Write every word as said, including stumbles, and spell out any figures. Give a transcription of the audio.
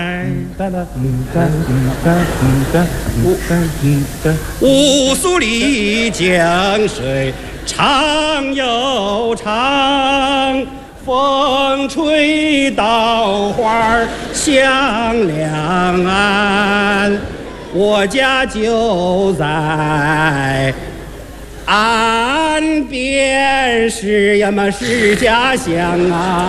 乌苏里江水长又长，风吹稻花香两岸。我家就在岸边，是呀嘛是家乡啊。